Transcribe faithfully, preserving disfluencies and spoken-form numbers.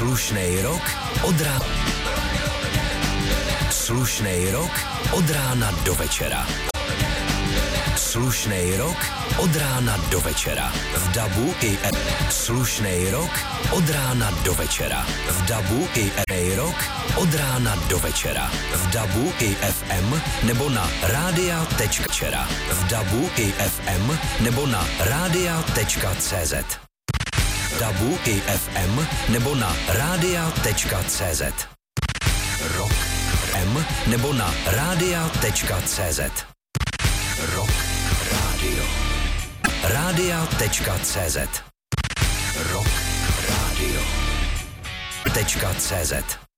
Slušnej rok od rána. Slušnej rok od rána do večera. Slušnej rok od rána do večera. V dabu i e. Slušnej rok od rána do večera. V dabu i e. Rok od rána do večera. V dabu i ef em nebo na rádia tečka čera. V dabu i ef em nebo na rádia tečka cé zet. Dabu i ef em nebo na rádia tečka cé zet. Rock M nebo na rádia tečka cé zet. Rock Radio. rádia tečka cé zet. Rock Radio. Tečka cé zet.